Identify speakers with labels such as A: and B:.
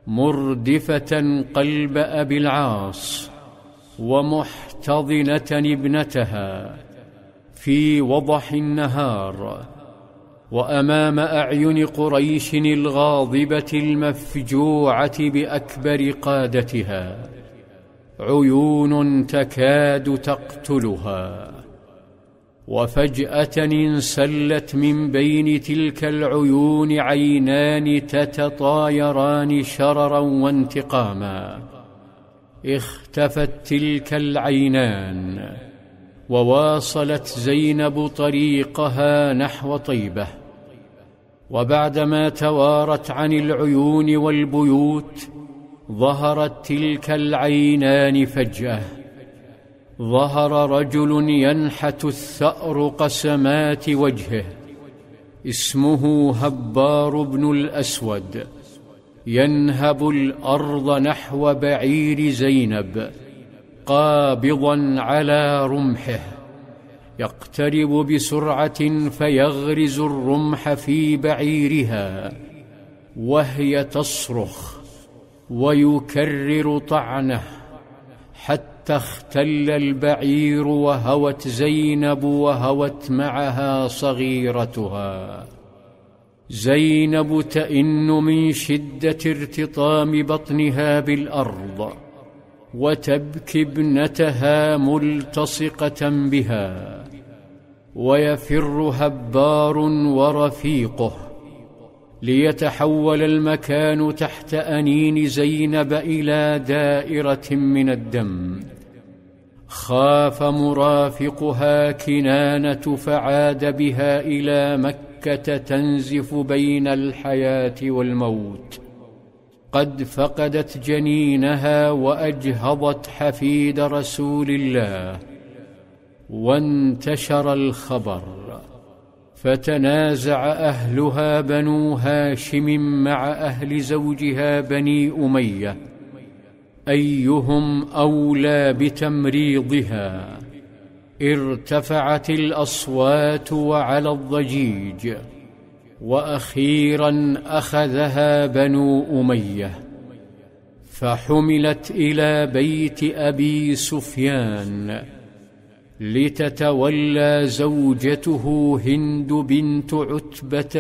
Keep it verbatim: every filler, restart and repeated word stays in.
A: مردفة قلب أبي العاص ومحتضنة ابنتها في وضح النهار وأمام أعين قريش الغاضبة المفجوعة بأكبر قادتها، عيون تكاد تقتلها. وفجأة انسلت من بين تلك العيون عينان تتطايران شررا وانتقاما. اختفت تلك العينان وواصلت زينب طريقها نحو طيبة. وبعدما توارت عن العيون والبيوت ظهرت تلك العينان فجأة. ظهر رجل ينحت الثأر قسمات وجهه، اسمه هبار بن الأسود، ينهب الأرض نحو بعير زينب قابضا على رمحه، يقترب بسرعة فيغرز الرمح في بعيرها وهي تصرخ ويكرر طعنه حتى اختل البعير وهوت زينب وهوت معها صغيرتها. زينب تئن من شدة ارتطام بطنها بالأرض وتبكي ابنتها ملتصقة بها. ويفر هبار ورفيقه ليتحول المكان تحت أنين زينب إلى دائرة من الدم. خاف مرافقها كنانة فعاد بها إلى مكة تنزف بين الحياة والموت. قد فقدت جنينها وأجهضت حفيد رسول الله. وانتشر الخبر فتنازع أهلها بنو هاشم مع أهل زوجها بني أمية أيهم أولى بتمريضها. ارتفعت الأصوات وعلى الضجيج، وأخيرا أخذها بنو أمية فحملت إلى بيت أبي سفيان لتتولى زوجته هند بنت عتبة